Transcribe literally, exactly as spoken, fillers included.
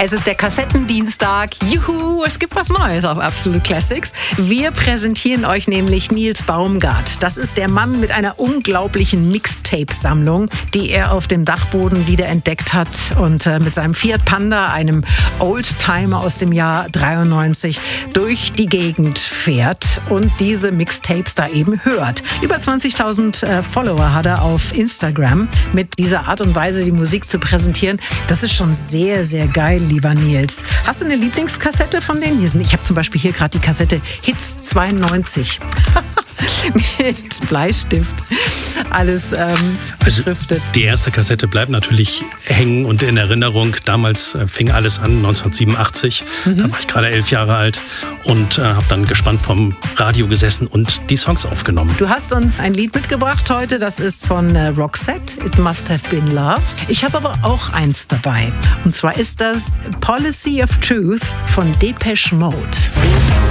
Es ist der Kassettendienstag. Juhu, es gibt was Neues auf Absolute Classics. Wir präsentieren euch nämlich Nils Baumgart. Das ist der Mann mit einer unglaublichen Mixtape-Sammlung, die er auf dem Dachboden wiederentdeckt hat und äh, mit seinem Fiat Panda, einem Oldtimer aus dem Jahr dreiundneunzig, durch die Gegend fährt und diese Mixtapes da eben hört. Über zwanzigtausend äh, Follower hat er auf Instagram. Mit dieser Art und Weise die Musik zu präsentieren, das ist schon sehr, sehr geil, lieber Nils. Hast du eine Lieblingskassette von denen hier? Ich habe zum Beispiel hier gerade die Kassette Hits zweiundneunzig. Mit Bleistift. Alles ähm, beschriftet. Also die erste Kassette bleibt natürlich hängen und in Erinnerung. Damals äh, fing alles an, neunzehnhundertsiebenundachtzig. Mhm. Da war ich gerade elf Jahre alt und äh, habe dann gespannt vom Radio gesessen und die Songs aufgenommen. Du hast uns ein Lied mitgebracht heute, das ist von äh, Roxette, It Must Have Been Love. Ich habe aber auch eins dabei. Und zwar ist das Policy of Truth von Depeche Mode.